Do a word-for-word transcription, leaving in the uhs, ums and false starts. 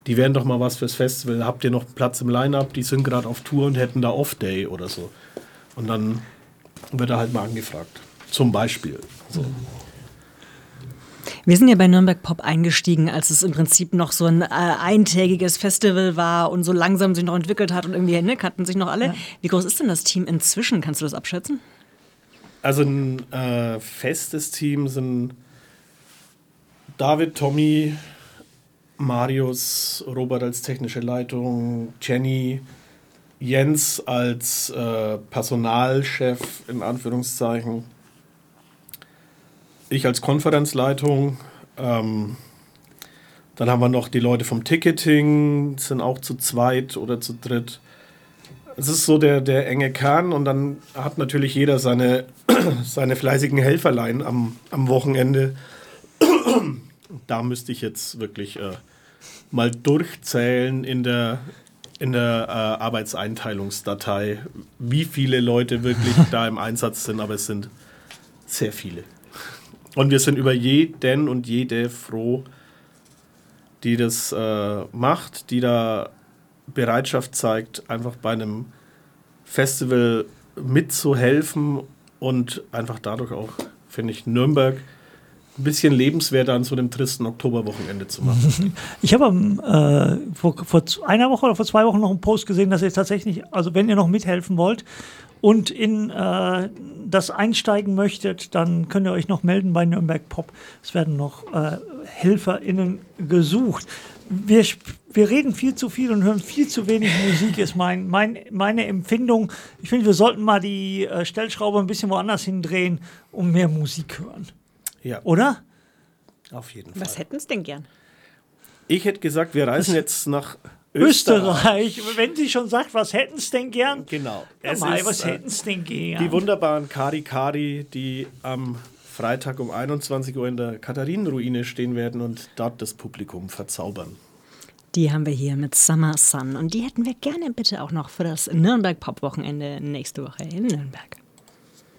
die wären doch mal was fürs Festival, habt ihr noch einen Platz im Line-Up, die sind gerade auf Tour und hätten da Off-Day oder so. Und dann wird er halt mal angefragt. Zum Beispiel. So. Wir sind ja bei Nürnberg Pop eingestiegen, als es im Prinzip noch so ein äh, eintägiges Festival war und so langsam sich noch entwickelt hat und irgendwie ne, kannten sich noch alle. Ja. Wie groß ist denn das Team inzwischen? Kannst du das abschätzen? Also ein äh, festes Team sind David, Tommy, Marius, Robert als technische Leitung, Jenny, Jens als äh, Personalchef in Anführungszeichen, ich als Konferenzleitung, ähm, dann haben wir noch die Leute vom Ticketing, sind auch zu zweit oder zu dritt. Es ist so der, der enge Kern und dann hat natürlich jeder seine, seine fleißigen Helferlein am, am Wochenende. Da müsste ich jetzt wirklich äh, mal durchzählen in der, in der äh, Arbeitseinteilungsdatei, wie viele Leute wirklich da im Einsatz sind, aber es sind sehr viele. Und wir sind über jeden und jede froh, die das äh, macht, die da Bereitschaft zeigt, einfach bei einem Festival mitzuhelfen und einfach dadurch auch, finde ich, Nürnberg ein bisschen lebenswerter an so einem tristen Oktoberwochenende zu machen. Ich habe äh, vor, vor einer Woche oder vor zwei Wochen noch einen Post gesehen, dass ihr tatsächlich, also wenn ihr noch mithelfen wollt und in äh, das einsteigen möchtet, dann könnt ihr euch noch melden bei Nürnberg Pop. Es werden noch äh, HelferInnen gesucht. Wir, wir reden viel zu viel und hören viel zu wenig Musik, ist mein, mein, meine Empfindung. Ich finde, wir sollten mal die äh, Stellschraube ein bisschen woanders hindrehen, um mehr Musik hören. Ja. Oder? Auf jeden Fall. Was hätten Sie denn gern? Ich hätte gesagt, wir reisen jetzt nach Österreich. Österreich. Wenn sie schon sagt, was hätten Sie denn gern? Genau. Ja, Mai, was hätten Sie denn gern? Die wunderbaren Kari Kari, die am Freitag um einundzwanzig Uhr in der Katharinenruine stehen werden und dort das Publikum verzaubern. Die haben wir hier mit Summer Sun und die hätten wir gerne bitte auch noch für das Nürnberg Pop Wochenende nächste Woche in Nürnberg.